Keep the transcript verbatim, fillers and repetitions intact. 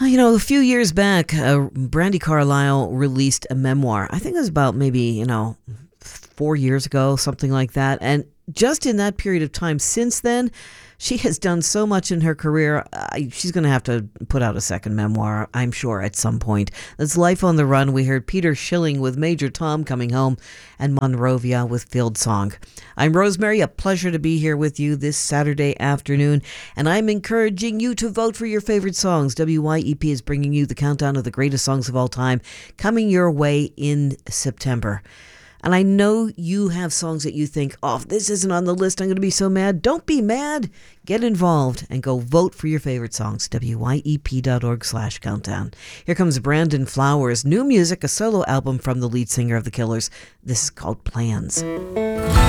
You know, a few years back, uh, Brandi Carlile released a memoir. I think it was about maybe, you know, four years ago, something like that. And just in that period of time since then, she has done so much in her career. Uh, she's going to have to put out a second memoir, I'm sure, at some point. That's Life on the Run. We heard Peter Schilling with Major Tom Coming Home and Monrovia with Field Song. I'm Rosemary. A pleasure to be here with you this Saturday afternoon. And I'm encouraging you to vote for your favorite songs. W Y E P is bringing you the countdown of the greatest songs of all time coming your way in September. And I know you have songs that you think, oh, if this isn't on the list, I'm going to be so mad. Don't be mad. Get involved and go vote for your favorite songs. W Y E P dot org slash countdown. Here comes Brandon Flowers. New music, a solo album from the lead singer of The Killers. This is called Plans.